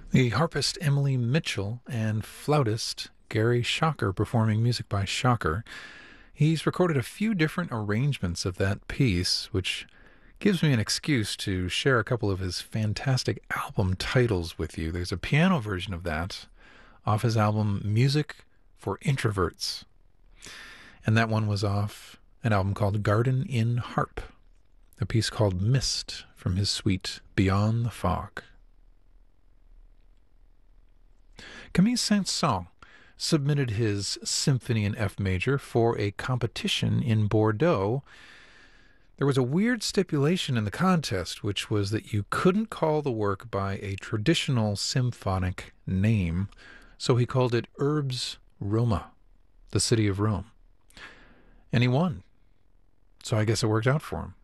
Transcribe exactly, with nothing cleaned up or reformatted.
The harpist Emily Mitchell and flautist Gary Shocker performing music by Shocker. He's recorded a few different arrangements of that piece, which gives me an excuse to share a couple of his fantastic album titles with you. There's a piano version of that off his album Music for Introverts, and that one was off an album called Garden in Harp, a piece called Mist from his suite Beyond the Fog. Camille Saint-Saëns submitted his Symphony in F major for a competition in Bordeaux. There was a weird stipulation in the contest, which was that you couldn't call the work by a traditional symphonic name, so he called it Urbs Roma, the city of Rome. And he won. So I guess it worked out for him.